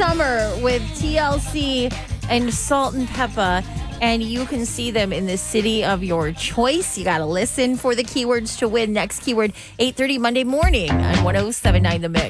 summer with TLC and Salt and Peppa. And you can see them in the city of your choice. You got to listen for the keywords to win. Next keyword, 8:30 Monday morning on 107.9 The Mix.